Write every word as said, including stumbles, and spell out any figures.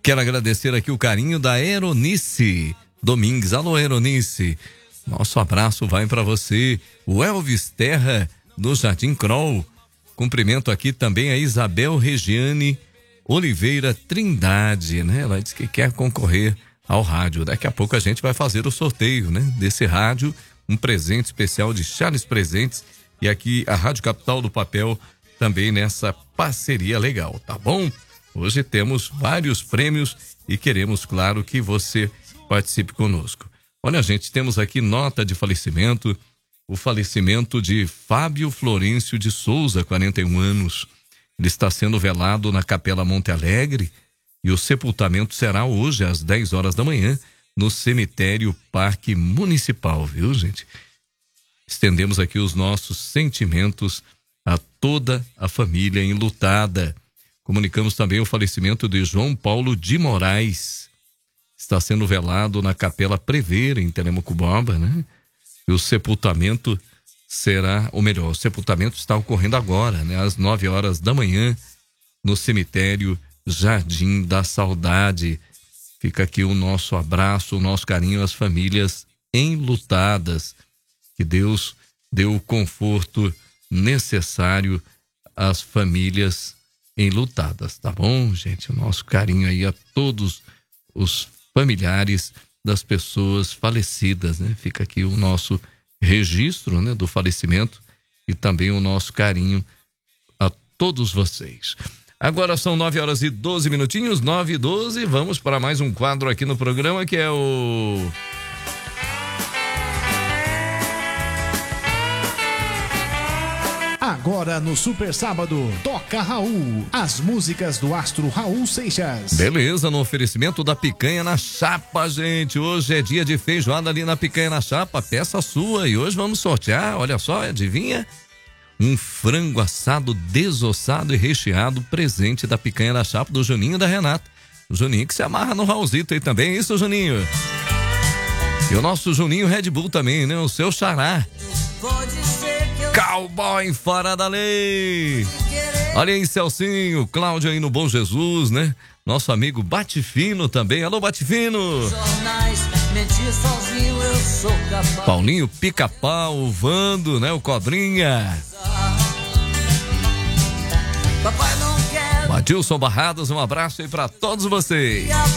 quero agradecer aqui o carinho da Eronice Domingues. Alô, Eronice. Nosso abraço vai para você. O Elvis Terra, do Jardim Kroll. Cumprimento aqui também a Isabel Regiane Oliveira Trindade, né? Ela disse que quer concorrer ao rádio. Daqui a pouco a gente vai fazer o sorteio, né? Desse rádio, um presente especial de Charles Presentes e aqui a Rádio Capital do Papel também nessa parceria legal, tá bom? Hoje temos vários prêmios e queremos, claro, que você participe conosco. Olha, gente, temos aqui nota de falecimento, o falecimento de Fábio Florencio de Souza, quarenta e um anos. Ele está sendo velado na Capela Monte Alegre e o sepultamento será hoje às dez horas da manhã no cemitério Parque Municipal, viu, gente? Estendemos aqui os nossos sentimentos a toda a família enlutada. Comunicamos também o falecimento de João Paulo de Moraes. Está sendo velado na Capela Prever, em Telemucuboba, né? E o sepultamento será, ou melhor, o sepultamento está ocorrendo agora, né? Às nove horas da manhã, no cemitério Jardim da Saudade. Fica aqui o nosso abraço, o nosso carinho às famílias enlutadas. Que Deus dê o conforto necessário às famílias enlutadas, tá bom, gente? O nosso carinho aí a todos os familiares das pessoas falecidas, né? Fica aqui o nosso registro, né, do falecimento e também o nosso carinho a todos vocês. Agora são nove horas e doze minutinhos, nove e doze, vamos para mais um quadro aqui no programa que é o... Agora no Super Sábado, toca Raul, as músicas do astro Raul Seixas. Beleza, no oferecimento da Picanha na Chapa, gente. Hoje é dia de feijoada ali na Picanha na Chapa, peça sua. E hoje vamos sortear, olha só, adivinha? Um frango assado desossado e recheado, presente da Picanha na Chapa do Juninho e da Renata. O Juninho que se amarra no Raulzito aí também, é isso, Juninho? E o nosso Juninho Red Bull também, né? O seu xará. Cowboy fora da lei. Olha aí, Celcinho, Cláudio aí no Bom Jesus, né? Nosso amigo Batifino também. Alô, Batifino. Paulinho Pica-Pau, Vando, né? O Cobrinha. Adilson Barrados, um abraço aí pra todos vocês.